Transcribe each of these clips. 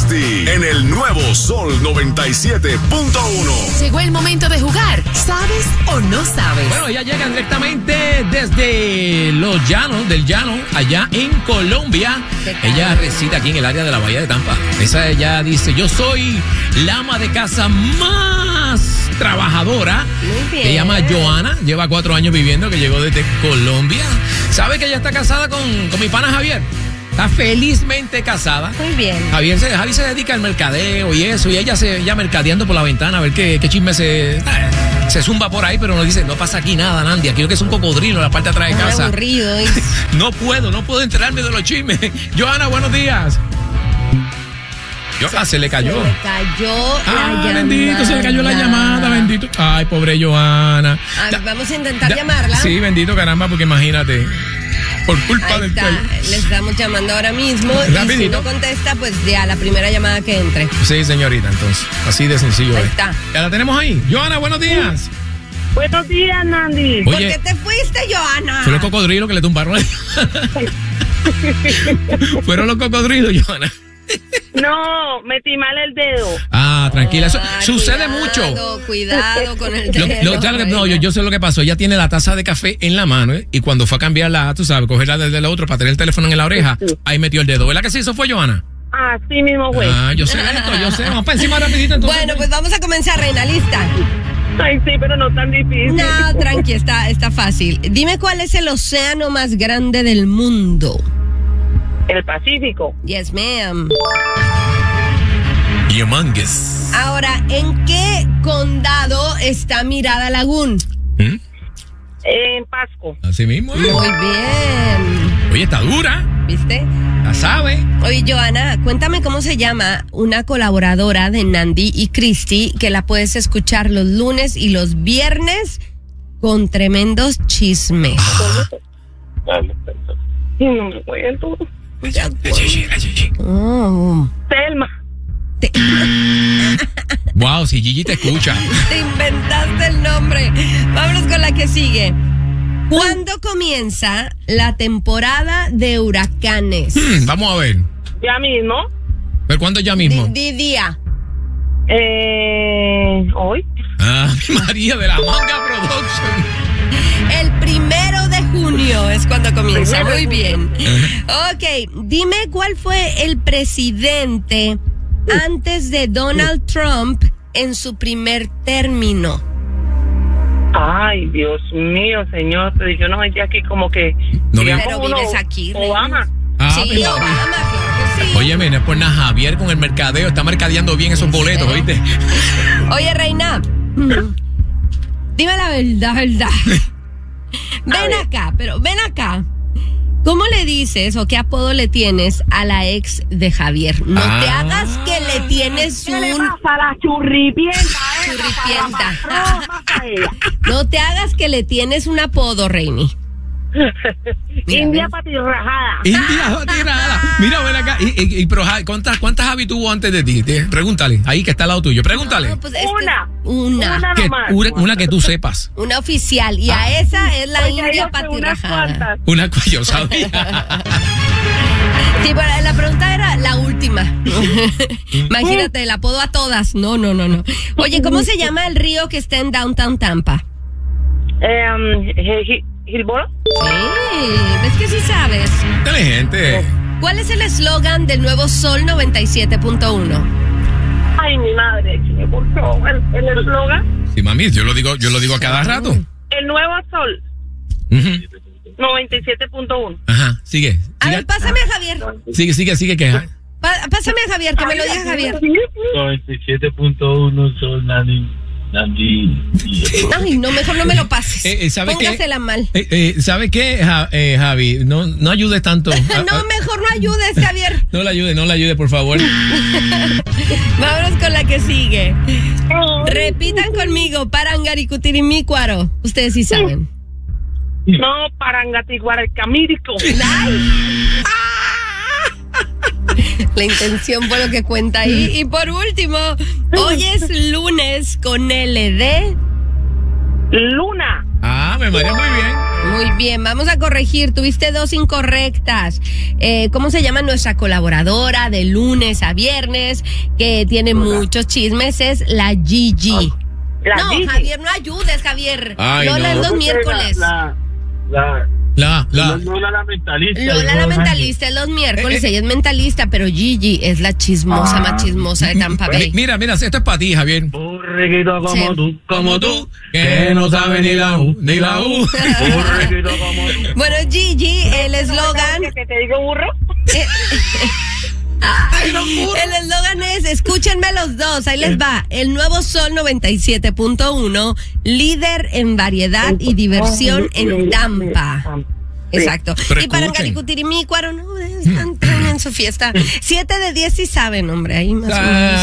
Cristi en el nuevo Sol 97.1. Llegó el momento de jugar. ¿Sabes o no sabes? Bueno, ella llega directamente desde los llanos, del llano, allá en Colombia. Ella reside aquí en el área de la Bahía de Tampa. Ella dice, yo soy la ama de casa más trabajadora. Muy bien. Se llama Joana, lleva 4 años viviendo, que llegó desde Colombia. ¿Sabe que ella está casada con mi pana Javier? Está felizmente casada. Muy bien. Javi se dedica al mercadeo y eso, y ella mercadeando por la ventana a ver qué chisme se zumba por ahí, pero nos dice, no pasa aquí nada, Nandia, quiero que es un cocodrilo en la parte de atrás de casa. Aburrido. No puedo enterarme de los chismes. Joana, buenos días. Se le cayó. Se le cayó la llamada. Bendito, se le cayó la llamada, bendito. Ay, pobre Joana. Vamos a intentar llamarla. Sí, bendito, caramba, porque imagínate. Por culpa Ahí del está, le estamos llamando ahora mismo. Rapidito. Y si no contesta, pues ya la primera llamada que entre. Sí, señorita, entonces. Así de sencillo. Ahí está. Ya la tenemos ahí. Joana, buenos días. Buenos días, Nandi. ¿Por Oye, qué te fuiste, Joana? fue los cocodrilos que le tumbaron. Fueron los cocodrilos, Joana. No, metí mal el dedo. Tranquila, eso Ay, sucede cuidado, mucho. Cuidado con el dedo. No, yo sé lo que pasó. Ella tiene la taza de café en la mano, y cuando fue a cambiarla, tú sabes, cogerla desde la otra para tener el teléfono en la oreja, ahí metió el dedo. ¿Verdad que sí? Eso fue, Joana. Así mismo fue. Yo sé esto, yo sé. Vamos para encima rapidito entonces. Bueno, pues vamos a comenzar, Reina, ¿lista? Ay, sí, pero no tan difícil. No, tranqui, está fácil. Dime cuál es el océano más grande del mundo. El Pacífico. Yes, ma'am. Humongous. Ahora, ¿en qué condado está Mirada Lagoon? En Pasco. Así mismo. Muy bien. Oye, está dura. ¿Viste? La sabe. Oye, Joana, cuéntame cómo se llama una colaboradora de Nandi y Cristi que la puedes escuchar los lunes y los viernes con tremendos chismes. No me acuerdo. Oh. Selma. Wow, si Gigi te escucha. Te inventaste el nombre. Vámonos con la que sigue. ¿Cuándo comienza la temporada de huracanes? Vamos a ver. Ya mismo. ¿Pero cuándo ya mismo? Día. Hoy. María de la Manga Production. El 1 de junio es cuando comienza. Muy bien. Ok, dime cuál fue el presidente antes de Donald Trump en su primer término. Ay, Dios mío, señor. Pero yo no soy de aquí como que... No, pero vives aquí, Reina. Obama. Sí, pero- Obama, claro que sí. Oye, no es por nada, Javier con el mercadeo está mercadeando bien esos boletos, ¿oíste? Oye, Reina, dime la verdad. Ven acá. ¿Cómo le dices o qué apodo le tienes a la ex de Javier? No te hagas que le tienes ¿Qué le un... pasa a la churripienta? Churripienta. No te hagas que le tienes un apodo, Reini. Mira, India ¿ves? patirrajada. India tirada. Mira, ven acá. Pero ¿cuántas Javi tuvo antes de ti? Pregúntale. Ahí que está al lado tuyo. Pregúntale. No, pues Una Una nomás. Una que tú sepas. Una oficial. Y a esa es la Oye, India yo sé unas patirrajada. cuantas. Una que yo sabía. Sí, pero la pregunta era la última. Imagínate, el apodo a todas. No. Oye, ¿cómo se llama el río que está en Downtown Tampa? Gilboro. Sí, ves que sí sabes. Inteligente. ¿Cuál es el eslogan del nuevo Sol 97.1? Ay, mi madre, por favor, el eslogan. Sí, mami, yo lo digo a cada rato. El nuevo Sol Ujú. 97.1. Ajá, sigue. A ver, pásame a Javier. Sigue, que Pásame a Javier, que me lo diga Javier. 97.1 Sol Nandi. Ay, no, mejor no me lo pases. ¿Sabe qué? Póngasela mal. ¿Sabe qué, Javi? No ayudes tanto. No, mejor no ayudes, Javier. No la ayude, por favor. Vámonos con la que sigue. Repitan conmigo, Parangaricutirimícuaro. Ustedes sí saben. No, Parangatiguaracamírico. La intención fue lo que cuenta ahí. Y por último, hoy es lunes con LD. Luna. Me maría muy bien. Muy bien, vamos a corregir. Tuviste 2 incorrectas. ¿Cómo se llama nuestra colaboradora de lunes a viernes que tiene muchos chismes? Es la Gigi. No, Gigi. Javier, no ayudes, Javier. Ay, Lola no. es los miércoles. Lola la mentalista. Lola la mentalista es los miércoles, ella es mentalista, pero Gigi es la chismosa más chismosa de Tampa Bay. Mira, esto es para ti, Javier. Burriquito como Sí. tú, que no sabe ni la U. Burriquito como tú. Bueno, Gigi, el eslogan... ¿Que te digo burro? El eslogan es, escúchenme los dos, ahí les va. El nuevo Sol 97.1, líder en variedad y diversión en Tampa. Exacto. Pero Y para escuchen. Galicutirimícuaro, no, están en su fiesta. 7 de 10 sí saben, hombre, ahí más o menos.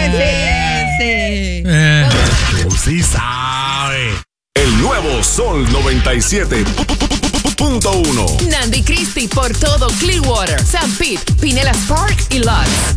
Sí. Tú sí sabes. El nuevo Sol 97.1. Nandi Christie por todo Clearwater, San Pete, Pinellas Park y Lutz.